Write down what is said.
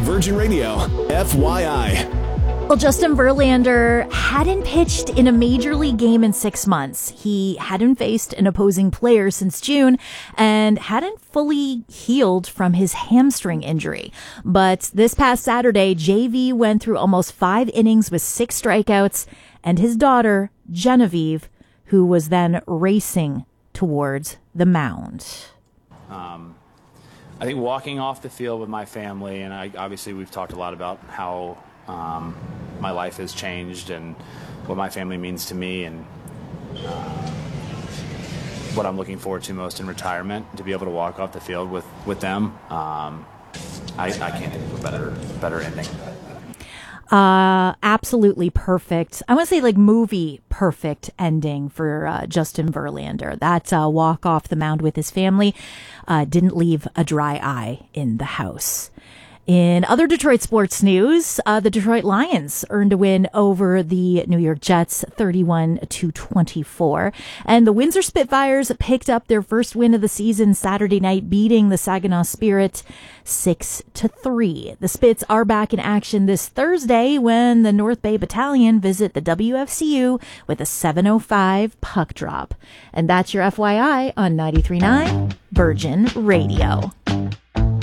Virgin Radio, FYI. Well, Justin Verlander hadn't pitched in a major league game in 6 months. He hadn't faced an opposing player since June and hadn't fully healed from his hamstring injury. But this past Saturday, JV went through almost 5 innings with 6 strikeouts, and his daughter, Genevieve, who was then racing towards the mound. I think walking off the field with my family, and obviously we've talked a lot about how my life has changed and what my family means to me, and what I'm looking forward to most in retirement, to be able to walk off the field with them. I can't think of a better ending. Absolutely perfect. I want to say like movie perfect ending for Justin Verlander. That walk off the mound with his family didn't leave a dry eye in the house. In other Detroit sports news, the Detroit Lions earned a win over the New York Jets 31-24. And the Windsor Spitfires picked up their first win of the season Saturday night, beating the Saginaw Spirit 6-3. The Spits are back in action this Thursday when the North Bay Battalion visit the WFCU with a 7:05 puck drop. And that's your FYI on 93.9 Virgin Radio.